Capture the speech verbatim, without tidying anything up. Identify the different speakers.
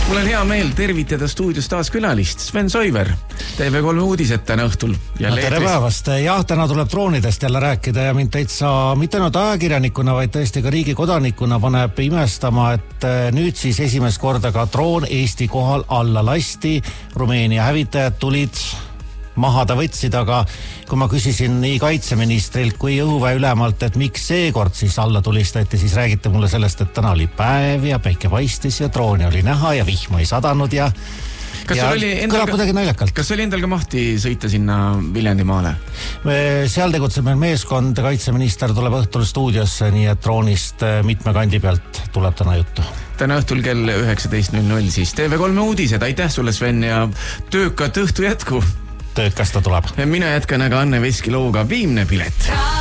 Speaker 1: Mul on hea meel tervitada stuudios taas külalist Sven Soiver, T V kolme uudised täna õhtul.
Speaker 2: No, tere päevast. Jah, täna tuleb droonidest jälle rääkida ja mind täitsa mitte ainult ajakirjanikuna, vaid tõesti ka riigi kodanikuna paneb imestama, et nüüd siis esimest korda ka droon Eesti kohal alla lasti. Rumeenia hävitajad tulid, maha ta võtsid, aga kui ma küsisin nii kaitseministrilt kui õhuväe ülemalt, et miks seekord siis alla tulistati, siis räägite mulle sellest, et täna oli päev ja päike paistis ja drooni oli näha ja vihma ei sadanud ja
Speaker 1: Kas
Speaker 2: ja
Speaker 1: oli endal
Speaker 2: kõlab kuidagi naljakalt.
Speaker 1: Kas oli endal ka mahti sõita sinna Viljandimaale?
Speaker 2: Me seal tegutseb meil meeskond, kaitseminister tuleb õhtul stuudiosse, nii et droonist mitme kandi pealt tuleb täna juttu.
Speaker 1: Täna õhtul kell üheksateist null null siis T V kolme uudised. Aitäh sulle, Sven, ja töökat õhtu jätku.
Speaker 2: Töökas ta tuleb.
Speaker 1: Mina jätkan aga Anne Veski looga Viimne pilet.